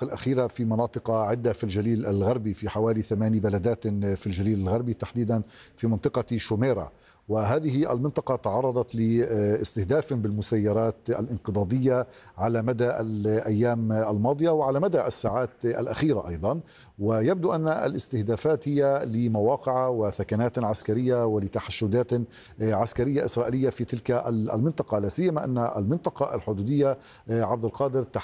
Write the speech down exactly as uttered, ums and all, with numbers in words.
الأعواق الأخيرة في مناطق عدة في الجليل الغربي، في حوالي ثماني بلدات في الجليل الغربي، تحديدا في منطقة شميرة. وهذه المنطقة تعرضت لاستهداف بالمسيرات الانقضاضية على مدى الأيام الماضية وعلى مدى الساعات الأخيرة أيضا. ويبدو أن الاستهدافات هي لمواقع وثكنات عسكرية ولتحشدات عسكرية إسرائيلية في تلك المنطقة، لا سيما أن المنطقة الحدودية عبد القادر